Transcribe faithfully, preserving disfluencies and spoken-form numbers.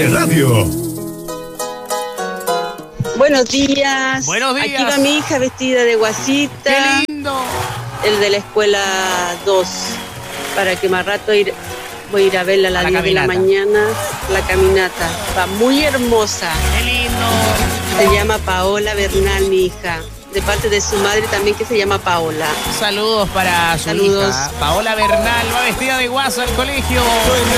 Radio. Buenos días. Buenos días. Aquí va mi hija vestida de guasita. ¡Qué lindo! El de la escuela dos. Para que más rato ir, voy a ir a verla a las diez de la mañana. La caminata. Va muy hermosa. ¡Qué lindo! Se llama Paola Bernal, mi hija. De parte de su madre también, que se llama Paola. Saludos para su Saludos. hija. Paola Bernal va vestida de guaso al colegio.